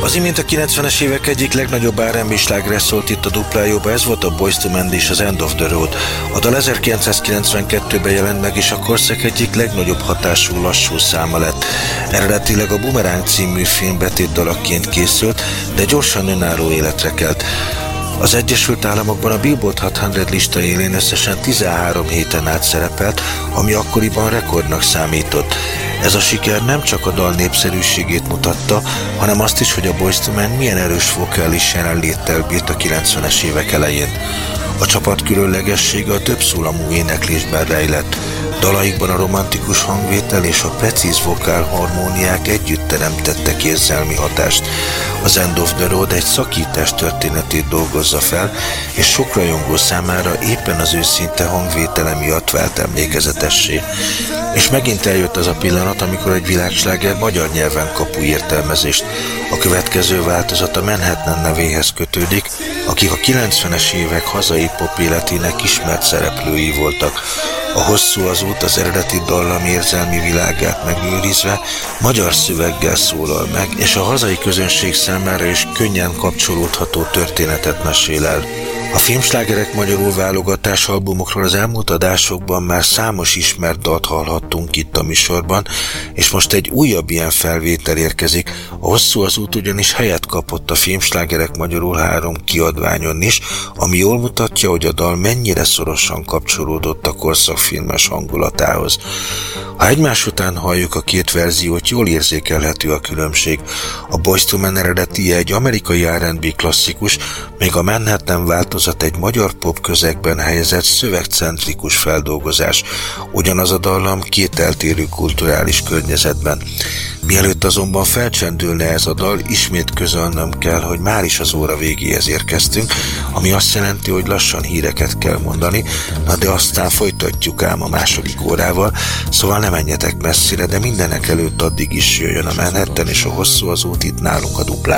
Az imént a 90-es évek egyik legnagyobb R&B slágere szólt itt a Duplájóba, ez volt a Boyz II Men és az End of the Road. A dal 1992-ben jelent meg, és a korszak egyik legnagyobb hatású lassú száma lett. Eredetileg a Boomerang című film betétdalakként készült, de gyorsan önálló életre kelt. Az Egyesült Államokban a Billboard 600 lista élén összesen 13 héten át szerepelt, ami akkoriban rekordnak számított. Ez a siker nem csak a dal népszerűségét mutatta, hanem azt is, hogy a Boyz II Men milyen erős vokális jelenléttel bírt a 90-es évek elején. A csapat különlegessége a több szólamú éneklésben rejlett. Dalaikban a romantikus hangvétel és a precíz vokálharmóniák együtt teremtettek érzelmi hatást. Az End of the Road egy szakítás történetét dolgozza fel, és sok rajongó számára éppen az őszinte hangvétele miatt vált emlékezetessé. És megint eljött az a pillanat, amikor egy világsláger magyar nyelven kap új értelmezést. A következő változat a Manhattan nevéhez kötődik, akik a 90-es évek hazai pop életének ismert szereplői voltak. A Hosszú az út az eredeti dallam érzelmi világát megőrizve magyar szöveggel szólal meg, és a hazai közönség számára is könnyen kapcsolódható történetet mesél el. A filmslágerek magyarul válogatás albumokról az elmúlt adásokban már számos ismert dalt hallhattunk itt a műsorban, és most egy újabb ilyen felvétel érkezik. A Hosszú az út ugyanis helyet kapott a filmslágerek magyarul 3 kiadványon is, ami jól mutatja, hogy a dal mennyire szorosan kapcsolódott a korszak filmes hangulatához. Ha egymás után halljuk a két verziót, jól érzékelhető a különbség. A Boyz II Men eredetie egy amerikai R&B klasszikus, még a Manhattan változat egy magyar pop közegben helyezett szövegcentrikus feldolgozás. Ugyanaz a dallam két eltérő kulturális környezetben. Mielőtt azonban felcsendülne ez a dal, ismét közölnöm kell, hogy már is az óra végéhez érkeztünk, ami azt jelenti, hogy lassan híreket kell mondani, na de aztán folytatjuk ám a második órával, szóval ne menjetek messzire, de mindenek előtt addig is jöjjön a Manhattan és a Hosszú az út itt nálunk a Duplán.